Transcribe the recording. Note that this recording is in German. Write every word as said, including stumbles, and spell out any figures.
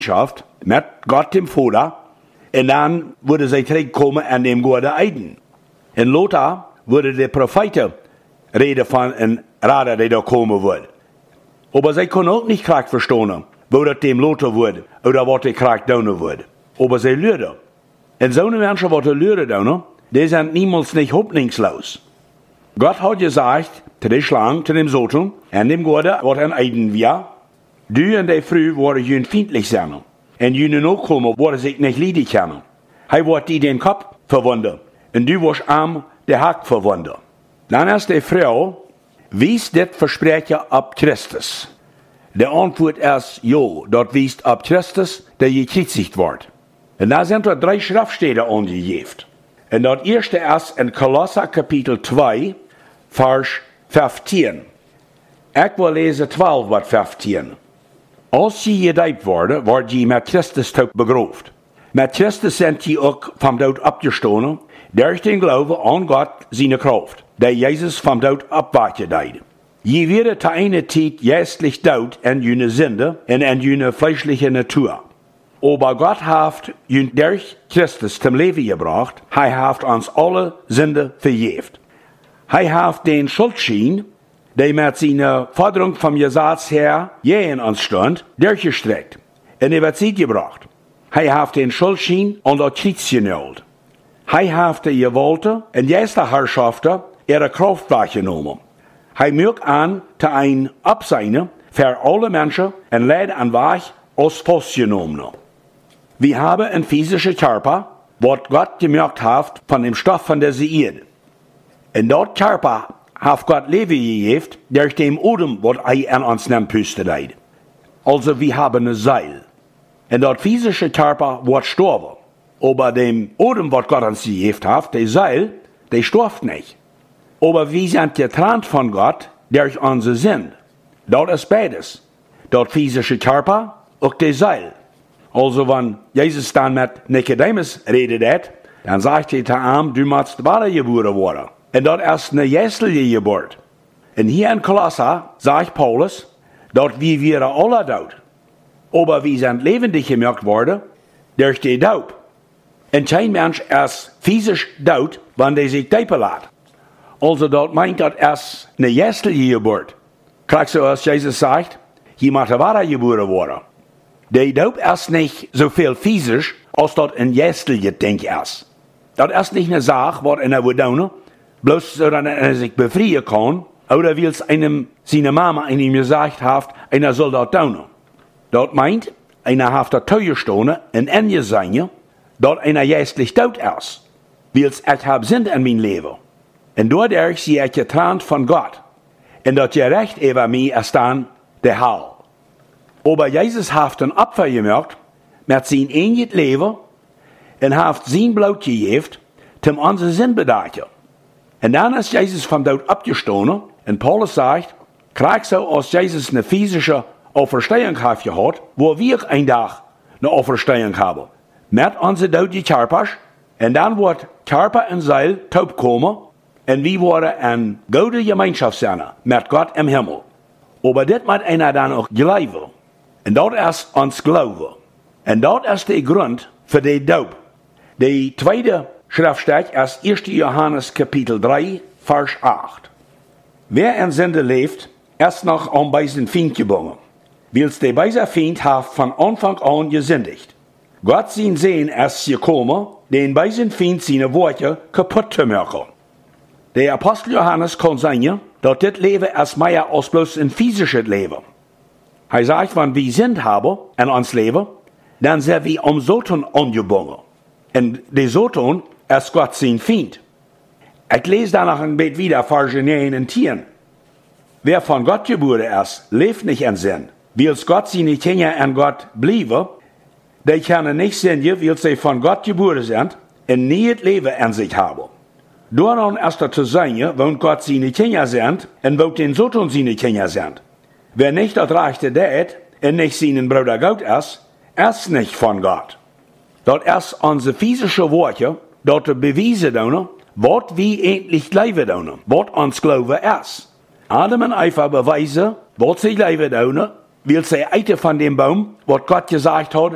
Gemeinschaft mit Gott dem Vater. Und dann würde sie zurückkommen an dem Gute Eiden. In Lothar würde der Prophet reden von einem Rader, der da kommen würde. Aber sie können auch nicht krank verstehen, wo das dem Lothar wird oder was der krank tun wird. Aber sie lügen. Und so eine Menschen, die lügen tun, die sind niemals nicht hoffnungslos. Gott hat gesagt, zu der Schlange, zu dem Satan, an dem Gute, was ein Eiden wir, du und die Früh werden jün feindlich sein. Und jüne noch kommen, werden sich nicht lieben können. Er wird die den Kopf verwunden. Und du wirst arm der Hack verwunden. Dann ist die Frau, wies das Versprechen ab Christus. Der Antwort ist, jo, dort wies ab Christus, der gekreuzigt wird. Und da sind dort drei Schriftstellen angegeben. Und das erste ist in Kolosser Kapitel zwei, Vers fünfzehn. Ich will lesen zwölf, was fünfzehn. Als sie gedeiht worden, ward je mit Christus tot begrooft. Mit Christus sind sie auch vom Tod abgestoßen, durch den Glauben an Gott seine Kraft, der Jesus vom Tod abweichen deed. Je werden zu einer Zeit geistlich tot in jene Sünde und in jene fleischliche Natur. Aber Gott hat jün durch Christus zum Leben gebracht, er hat uns alle Sünde vergeben. Er hat den Schuldschein, der mit seiner Forderung vom Gesetz her gegen uns stand, durchgestreckt und über Zeit gebracht. Er hat den Schuldschein und das Kreuz genäht. Er hat die Gewalten und jeste Herrschaften ihre Kraft weggenommen. Er mögt an zu ein Abseine für alle Menschen und lädt an Weg als festgenommen. Wir haben ein physischer Körper, was Gott gemerkt hat von dem Stoff von der Erde. In dort Körper hat Gott Leben gegeben durch den Odem, was er an uns nimmt, pustet. Also wir haben ein Seil. In dort physische Körper wird sterben. Aber dem Odem, was Gott uns gegeben hat, der Seil, der stirbt nicht. Aber wir sind getrennt von Gott durch unsere Sinn. Dort ist beides. Dort physische Körper und der Seil. Also wenn Jesus dann mit Nikodemus redet, dann sagt er zu ihm, du musst wiedergeboren werden. Und dort ist eine geistliche Geburt. Und hier in Kolosser sagt Paulus, dort wie wir alle tot. Aber wir sind lebendig gemacht worden durch die Taufe. Und kein Mensch ist physisch tot, wenn der sich taufen lässt. Also dort meint das ist eine geistliche Geburt. Kriegst du, als Jesus sagt, je muss wiedergeboren werden. Die Taufe ist nicht so viel physisch, als dort ein geistliches Ding ist. Das ist nicht eine Sache, was einer will tun, bloß so, dass er sich befreien kann, oder weil es einem, seine Mama einem gesagt hat, einer soll das tun. Dort meint, einer hat das Teuerstone in Ende sein, dort einer geistlich tot ist. Weil es ich hab Sinn in mein Leben. Und dadurch sie ich getrennt von Gott. Und das Gerecht über mich ist dann der Hall. Aber Jesus hat ein Opfer gemacht, mit seinem eigenen Leben, und hat sein Blut gegeben, um unsere Sinn bedeuten. Und dann ist Jesus vom Tod abgestanden, und Paulus sagt, kriegst du, als Jesus eine physische Auferstehung hat gehabt, wo wir ein Tag eine Auferstehung haben. Mit unseren toten Körpers, und dann wird Körper und Seele taub kommen, und wir werden eine gute Gemeinschaft sein, mit Gott im Himmel. Aber das muss einer dann auch glauben. Und das ist uns Glauben. Und das ist der Grund für die Taufe. Die zweite Schriftstelle ist erster Johannes Kapitel drei, Vers acht. Wer in Sünde lebt, ist noch an beisen Feind gebunden. Weil der beise Feind hat von Anfang an gesündigt. Gott sein Sehen ist gekommen, den beisen Feind seine Worte kaputt zu machen. Der Apostel Johannes kann sagen, dass das Leben ist mehr als bloß ein physisches Leben. Er sagt, wenn wir Sinn haben in uns Leben, dann sind wir am Satan angebunden. Und der Satan ist Gott sein Feind. Ich lese danach ein bisschen wieder, Vers neun und zehn. Wer von Gott geboren ist, lebt nicht in Sinn. Weil Gott seine Kinder an Gott bleiben, die können nicht sündigen, weil sie von Gott geboren sind und nie das Leben an sich haben. Daran ist es zu sagen, wo Gott seine Kinder sind und wo den Satan seine Kinder sind. Wer nicht das Rechte tät und nicht seinen Bruder Gott ist, ist nicht von Gott. Dort ist unsere physische Worte, dort beweisen tun, was wir endlich leben tun, was uns Glaube ist. Adam und Eva beweisen, was sie leben tun, weil sie eiten von dem Baum, was Gott gesagt hat,